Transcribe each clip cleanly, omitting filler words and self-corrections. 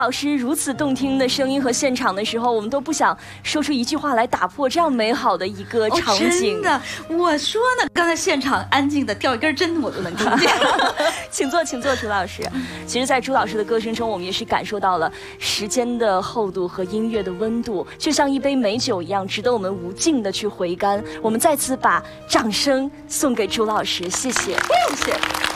老师如此动听的声音和现场的时候，我们都不想说出一句话来打破这样美好的一个场景。 真的，我说呢，刚才现场安静的掉一根针，我都能听见。 请坐，请坐，朱老师。其实，在朱老师的歌声中，我们也是感受到了时间的厚度和音乐的温度，就像一杯美酒一样，值得我们无尽的去回甘。我们再次把掌声送给朱老师，谢谢，谢谢。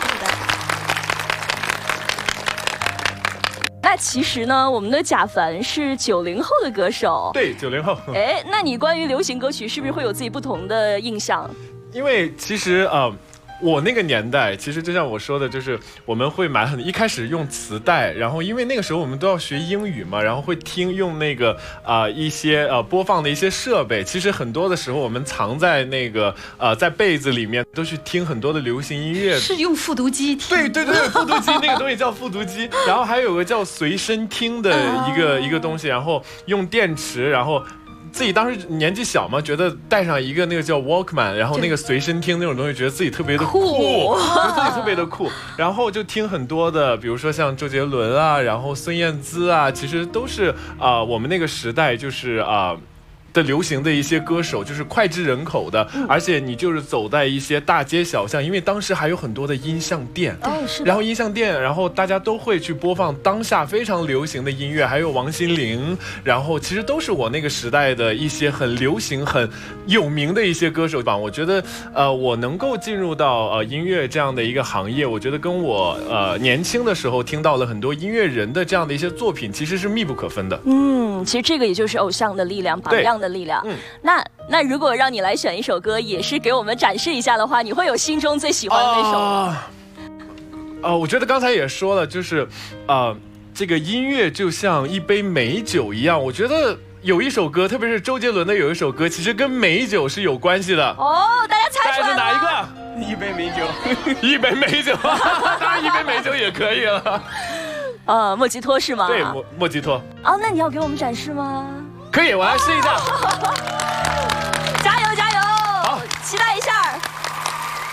那其实呢，我们的贾凡是90后的歌手。 对，90后。 哎，那你关于流行歌曲是不是会有自己不同的印象？ 因为其实我那个年代，其实就像我说的，就是我们会买一开始用磁带，然后因为那个时候我们都要学英语嘛，然后会用那个一些播放的一些设备。其实很多的时候我们藏在那个在被子里面，都去听很多的流行音乐。 是用复读机听？ 对，复读机那个东西叫复读机，然后还有个叫随身听的一个东西，然后用电池，然后。自己当时年纪小嘛，觉得带上一个那个叫 Walkman， 然后那个随身听那种东西，觉得自己特别的酷，觉得自己特别的酷，然后就听很多的，比如说像周杰伦啊，然后孙燕姿啊，其实都是我们那个时代就是的流行的一些歌手，就是脍炙人口的，而且你就是走在一些大街小巷，因为当时还有很多的音像店，然后音像店，然后大家都会去播放当下非常流行的音乐，还有王心凌，然后其实都是我那个时代的一些很流行、很有名的一些歌手吧。我觉得我能够进入到音乐这样的一个行业，我觉得跟我年轻的时候听到了很多音乐人的这样的一些作品，其实是密不可分的。 其实这个也就是偶像的力量，榜样的力量。那如果让你来选一首歌，也是给我们展示一下的话，你会有心中最喜欢的那首吗？ 我觉得刚才也说了，就是这个音乐就像一杯美酒一样，我觉得有一首歌，特别是周杰伦的有一首歌，其实跟美酒是有关系的。 大家猜出来了？ 是哪一个？ 一杯美酒。 一杯美酒，当然一杯美酒也可以了。 莫吉托是吗？ 对，莫吉托。 那你要给我们展示吗？ 可以，我来试一下。